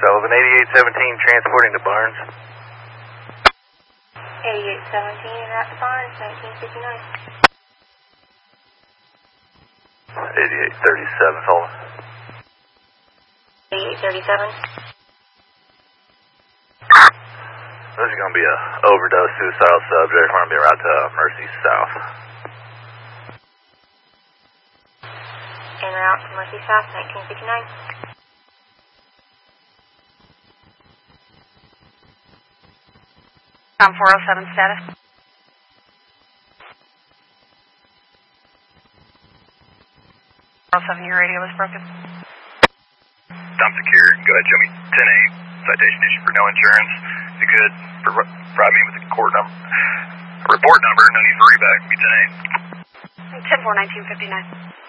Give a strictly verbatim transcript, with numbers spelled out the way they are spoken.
Sullivan, eighty-eight seventeen, transporting to Barnes. eighty-eight seventeen, at the Barnes, nineteen fifty-nine. eighty-eight thirty-seven, Sullivan. eighty-eight thirty-seven. This is going to be a overdose suicidal subject. We're going to be right to Mercy South. En route to Mercy South, nineteen fifty-nine. Com four oh seven status. four oh seven, your radio is broken. Tom secure. Go ahead, show me ten eight. Citation issued for no insurance. If you could, provide me with a court number. A report number, no need for reback. Be ten eight. ten four, nineteen fifty-nine.